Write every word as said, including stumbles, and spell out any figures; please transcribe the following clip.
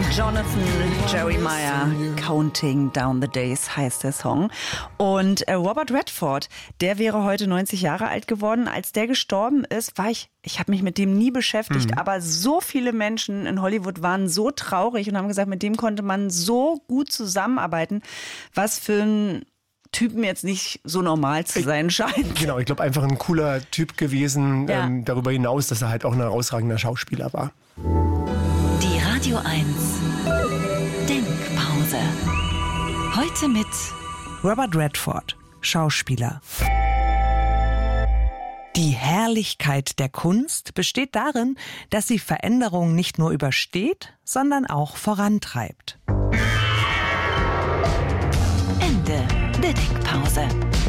Jonathan Jeremiah, Counting Down the Days heißt der Song. Und äh, Robert Redford, der wäre heute neunzig Jahre alt geworden. Als der gestorben ist, war ich, ich habe mich mit dem nie beschäftigt, mhm. aber so viele Menschen in Hollywood waren so traurig und haben gesagt, mit dem konnte man so gut zusammenarbeiten, was für ein Typen jetzt nicht so normal zu sein scheint. Genau, ich glaube einfach ein cooler Typ gewesen, ja. ähm, darüber hinaus, dass er halt auch ein herausragender Schauspieler war. Die Radio eins Denkpause. Heute mit Robert Redford, Schauspieler. Die Herrlichkeit der Kunst besteht darin, dass sie Veränderungen nicht nur übersteht, sondern auch vorantreibt. Ende der Denkpause.